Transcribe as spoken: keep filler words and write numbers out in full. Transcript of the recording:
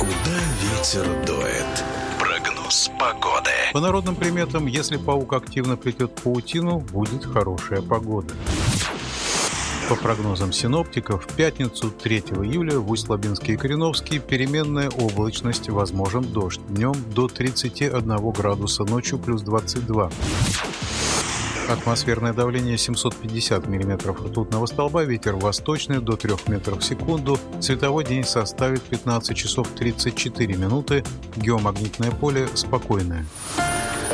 Куда ветер дует? Прогноз погоды. По народным приметам, если паук активно плетет паутину, будет хорошая погода. По прогнозам синоптиков, в пятницу третьего июля в Усть-Лабинске и Кореновске переменная облачность, возможен дождь. Днем до тридцати одного градуса, ночью плюс двадцать два. Атмосферное давление семьсот пятьдесят миллиметров ртутного столба, ветер восточный до трёх метров в секунду, световой день составит пятнадцать часов тридцать четыре минуты, геомагнитное поле спокойное.